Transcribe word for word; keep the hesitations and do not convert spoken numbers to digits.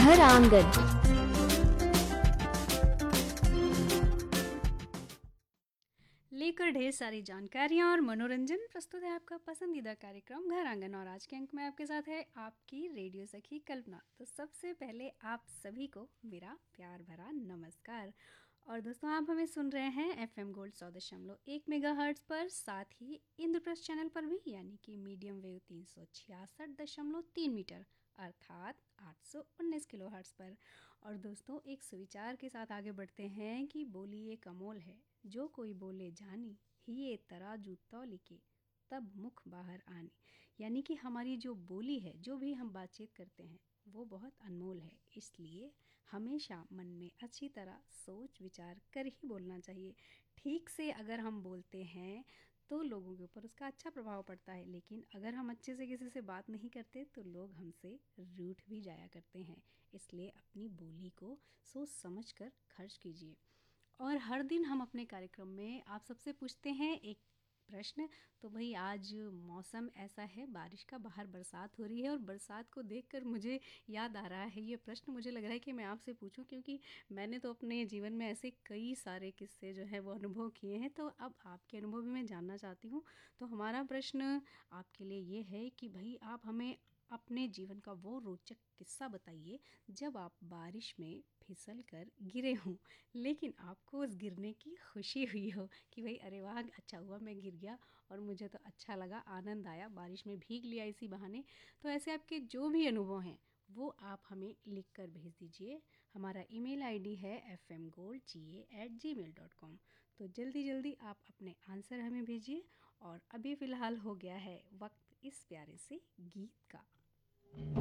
घर आंगन। लेकर ढेर सारी जानकारियाँ और मनोरंजन, प्रस्तुत है आपका पसंदीदा कार्यक्रम घर आंगन। और आज के अंक में आपके साथ है आपकी रेडियो सखी कल्पना। तो सबसे पहले आप सभी को मेरा प्यार भरा नमस्कार। और दोस्तों, आप हमें सुन रहे हैं एफ एम गोल्ड सौ दशमलव एक मेगा हर्ट्स पर, साथ ही इंद्रप्रस्थ चैनल पर भी, यानी कि मीडियम वेव तीन सौ छियासठ दशमलव तीन मीटर अर्थात आठ सौ उन्नीस किलो हर्ट्स पर। और दोस्तों, एक सुविचार के साथ आगे बढ़ते हैं कि बोली एक अमोल है, जो कोई बोले जानी, ही ये तराजू तौली के तब मुख बाहर आनी। यानी कि हमारी जो बोली है, जो भी हम बातचीत करते हैं, वो बहुत अनमोल है। इसलिए हमेशा मन में अच्छी तरह सोच विचार कर ही बोलना चाहिए। ठीक से अगर हम बोलते हैं तो लोगों के ऊपर उसका अच्छा प्रभाव पड़ता है, लेकिन अगर हम अच्छे से किसी से बात नहीं करते तो लोग हमसे रूठ भी जाया करते हैं। इसलिए अपनी बोली को सोच समझ कर खर्च कीजिए। और हर दिन हम अपने कार्यक्रम में आप सबसे पूछते हैं एक प्रश्न। तो भाई, आज मौसम ऐसा है, बारिश का, बाहर बरसात हो रही है, और बरसात को देखकर मुझे याद आ रहा है ये प्रश्न। मुझे लग रहा है कि मैं आपसे पूछूं, क्योंकि मैंने तो अपने जीवन में ऐसे कई सारे किस्से जो है वो अनुभव किए हैं। तो अब आपके अनुभव भी मैं जानना चाहती हूँ। तो हमारा प्रश्न आपके लिए ये है कि भाई, आप हमें अपने जीवन का वो रोचक किस्सा बताइए जब आप बारिश में फिसल कर गिरे हों, लेकिन आपको उस गिरने की खुशी हुई हो कि भाई, अरे वाह, अच्छा हुआ मैं गिर गया और मुझे तो अच्छा लगा, आनंद आया, बारिश में भीग लिया इसी बहाने। तो ऐसे आपके जो भी अनुभव हैं वो आप हमें लिख कर भेज दीजिए। हमारा ईमेल आईडी है एफ एम गोल्ड जी ए एट जी मेल डॉट कॉम। तो जल्दी जल्दी आप अपने आंसर हमें भेजिए। और अभी फ़िलहाल हो गया है वक्त इस प्यारे से गीत का।